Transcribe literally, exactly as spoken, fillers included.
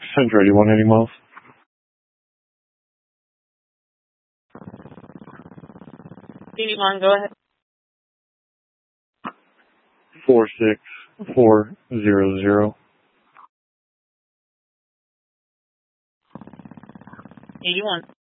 Central eighty-one, eighty miles. eighty-one, go ahead. four six four zero zero. eighty-one.